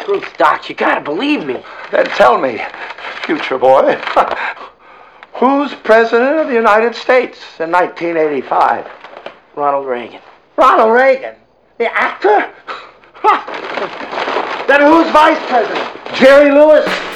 truth, Doc. You gotta believe me. Then tell me, future boy, who's president of the United States in 1985? Ronald Reagan. Ronald Reagan? The actor? Then who's vice president? Jerry Lewis?